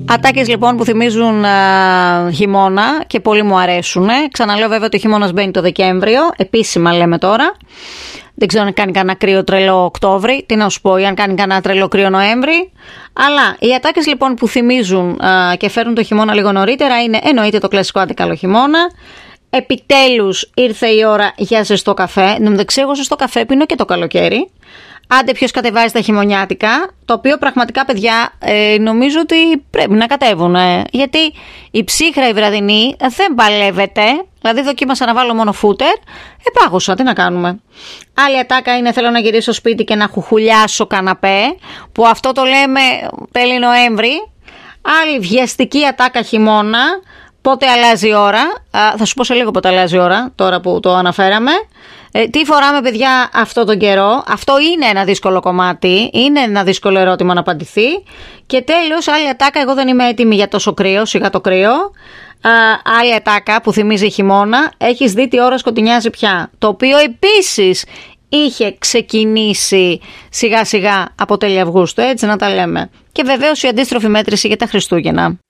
Ατάκες λοιπόν που θυμίζουν χειμώνα και πολύ μου αρέσουν. Ξαναλέω βέβαια ότι ο χειμώνας μπαίνει το Δεκέμβριο, επίσημα λέμε τώρα. Δεν ξέρω αν κάνει κανένα κρύο τρελό Οκτώβρη, τι να σου πω, ή αν κάνει κανένα τρελό κρύο Νοέμβρη. Αλλά οι ατάκες λοιπόν που θυμίζουν και φέρνουν το χειμώνα λίγο νωρίτερα είναι εννοείται το κλασικό αντικαλό χειμώνα. Επιτέλους ήρθε η ώρα για ζεστό καφέ. Εντάξει, εγώ ζεστό καφέ πίνω και το καλοκαίρι. Άντε ποιος κατεβάζει τα χειμωνιάτικα, το οποίο πραγματικά παιδιά νομίζω ότι πρέπει να κατέβουν. Γιατί η ψύχρα η βραδινή δεν παλεύεται, δηλαδή δοκίμασα να βάλω μόνο φούτερ, πάγωσα, τι να κάνουμε. Άλλη ατάκα είναι θέλω να γυρίσω στο σπίτι και να χουχουλιάσω καναπέ, που αυτό το λέμε τέλη Νοέμβρη. Άλλη βιαστική ατάκα χειμώνα, πότε αλλάζει η ώρα, θα σου πω σε λίγο πότε αλλάζει η ώρα, τώρα που το αναφέραμε. Τι φοράμε παιδιά αυτό τον καιρό. Αυτό είναι ένα δύσκολο κομμάτι. Είναι ένα δύσκολο ερώτημα να απαντηθεί. Και τέλος άλλη ατάκα. Εγώ δεν είμαι έτοιμη για τόσο κρύο. Σιγά το κρύο. Άλλη ατάκα που θυμίζει χειμώνα. Έχεις δει τι ώρα σκοτεινιάζει πια. Το οποίο επίσης είχε ξεκινήσει σιγά σιγά από τέλη Αυγούστου. Έτσι να τα λέμε. Και βεβαίως η αντίστροφη μέτρηση για τα Χριστούγεννα.